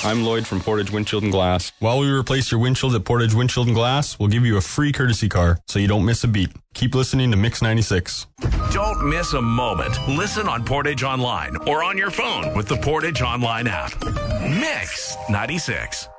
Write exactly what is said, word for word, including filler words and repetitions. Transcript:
I'm Lloyd from Portage Windshield and Glass. While we replace your windshield at Portage Windshield and Glass, we'll give you a free courtesy car so you don't miss a beat. Keep listening to Mix ninety-six. Don't miss a moment. Listen on Portage Online or on your phone with the Portage Online app. Mix ninety-six.